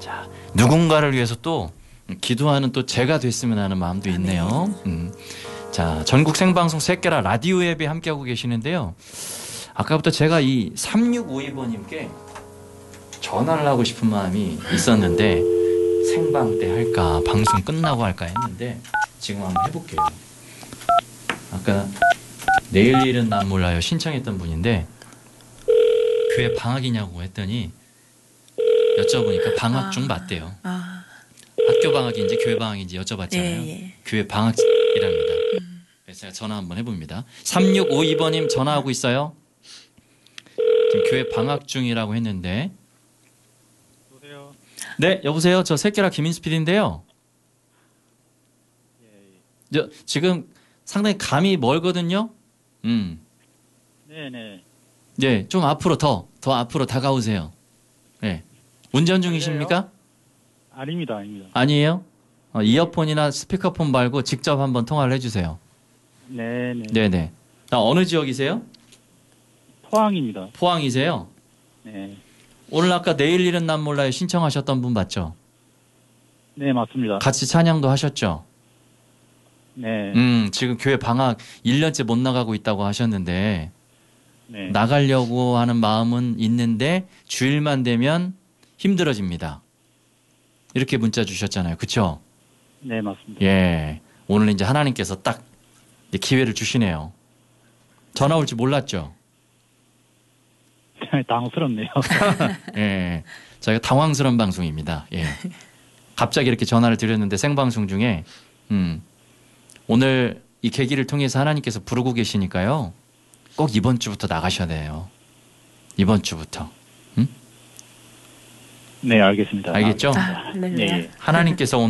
자, 누군가를 위해서 또 기도하는 또 제가 됐으면 하는 마음도 있네요. 자, 전국 생방송 새끼라 라디오 앱에 함께하고 계시는데요. 아까부터 제가 이 3652번님께 전화를 하고 싶은 마음이 있었는데 생방 때 할까 방송 끝나고 할까 했는데 지금 한번 해볼게요. 아까 내일 일은 난 몰라요 신청했던 분인데 교회 방학이냐고 했더니 여쭤보니까 방학 중 맞대요. 학교 방학인지 교회 방학인지 여쭤봤잖아요. 교회 방학이랍니다. 그래서 제가 전화 한번 해봅니다. 3652번님 전화하고 있어요. 지금 교회 방학 중이라고 했는데. 여보세요. 네, 여보세요. 저 새끼라 김인수 PD인데요. 저 지금 상당히 감이 멀거든요. 네네. 네, 좀 앞으로 더 앞으로 다가오세요. 네. 운전 중이십니까? 아닙니다. 아니에요? 이어폰이나 스피커폰 말고 직접 한번 통화를 해주세요. 네네. 네네. 어느 지역이세요? 포항입니다. 포항이세요? 네. 오늘 아까 내일 일은 난 몰라요 신청하셨던 분 맞죠? 네, 맞습니다. 같이 찬양도 하셨죠? 네. 지금 교회 방학 1년째 못 나가고 있다고 하셨는데 네. 나가려고 하는 마음은 있는데 주일만 되면 힘들어집니다. 이렇게 문자 주셨잖아요. 그렇죠? 네, 맞습니다. 예. 오늘 이제 하나님께서 딱 기회를 주시네요. 전화 올지 몰랐죠? 당황스럽네요. 예. 저희가 당황스러운 방송입니다. 예. 갑자기 이렇게 전화를 드렸는데 생방송 중에 오늘 이 계기를 통해서 하나님께서 부르고 계시니까요. 꼭 이번 주부터 나가셔야 돼요. 이번 주부터. 네, 알겠습니다. 알겠죠? 네. 하나님께서